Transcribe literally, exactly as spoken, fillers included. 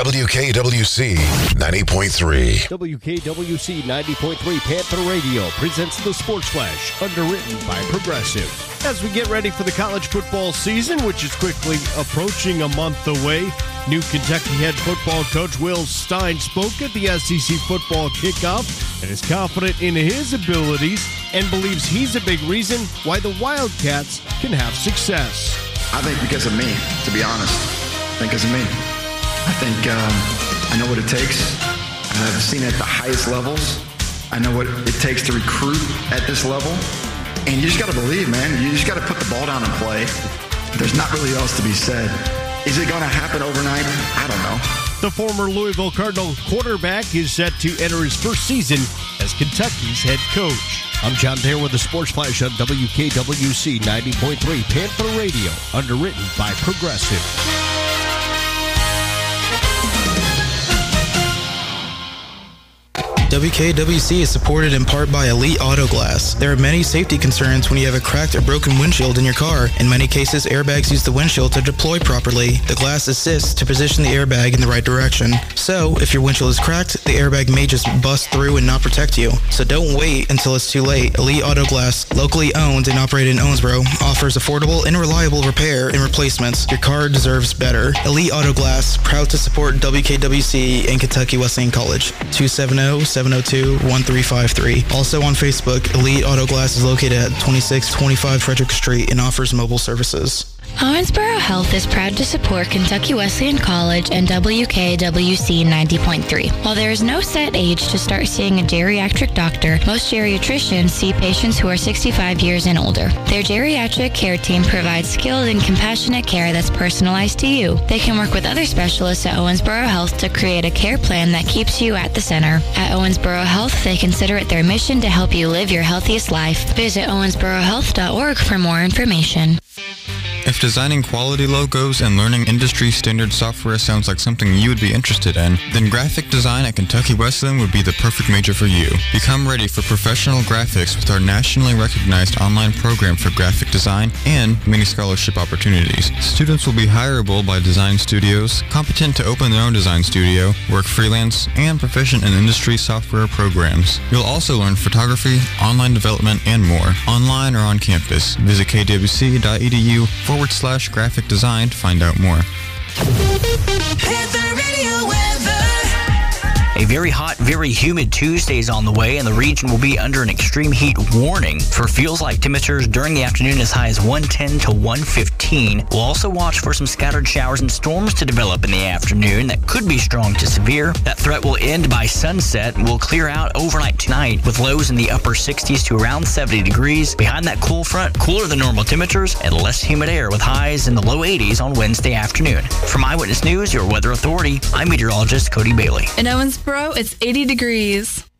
W K W C ninety point three. W K W C ninety point three Panther Radio presents the Sports Flash, underwritten by Progressive. As we get ready for the college football season, which is quickly approaching a month away, new Kentucky head football coach Will Stein spoke at the S E C football kickoff and is confident in his abilities and believes he's a big reason why the Wildcats can have success. I think because of me, to be honest. I think because of me. I think um, I know what it takes. I've seen it at the highest levels. I know what it takes to recruit at this level. And you just got to believe, man. You just got to put the ball down and play. There's not really else to be said. Is it going to happen overnight? I don't know. The former Louisville Cardinal quarterback is set to enter his first season as Kentucky's head coach. I'm John Dare with the Sports Flash on W K W C ninety point three Panther Radio, underwritten by Progressive. W K W C is supported in part by Elite Auto Glass. There are many safety concerns when you have a cracked or broken windshield in your car. In many cases, airbags use the windshield to deploy properly. The glass assists to position the airbag in the right direction. So, if your windshield is cracked, the airbag may just bust through and not protect you. So don't wait until it's too late. Elite Auto Glass, locally owned and operated in Owensboro, offers affordable and reliable repair and replacements. Your car deserves better. Elite Auto Glass, proud to support W K W C and Kentucky Wesleyan College. two seven zero, seven zero two, one three five three. Also on Facebook, Elite Auto Glass is located at twenty-six twenty-five Frederick Street and offers mobile services. Owensboro Health is proud to support Kentucky Wesleyan College and W K W C ninety point three. While there is no set age to start seeing a geriatric doctor, most geriatricians see patients who are sixty-five years and older. Their geriatric care team provides skilled and compassionate care that's personalized to you. They can work with other specialists at Owensboro Health to create a care plan that keeps you at the center. At Owensboro Health, they consider it their mission to help you live your healthiest life. Visit owensboro health dot org for more information. If designing quality logos and learning industry standard software sounds like something you would be interested in, then graphic design at Kentucky Wesleyan would be the perfect major for you. Become ready for professional graphics with our nationally recognized online program for graphic design and many scholarship opportunities. Students will be hireable by design studios, competent to open their own design studio, work freelance, and proficient in industry software programs. You'll also learn photography, online development, and more. Online or on campus. Visit k w c dot e d u forward slash graphic design to find out more. A very hot, very humid Tuesday is on the way, and the region will be under an extreme heat warning for feels-like temperatures during the afternoon as high as one ten to one fifteen. We'll also watch for some scattered showers and storms to develop in the afternoon that could be strong to severe. That threat will end by sunset and will clear out overnight tonight with lows in the upper sixties to around seventy degrees. Behind that cool front, cooler than normal temperatures and less humid air with highs in the low eighties on Wednesday afternoon. From Eyewitness News, your weather authority, I'm meteorologist Cody Bailey. In Owensboro, it's eighty degrees.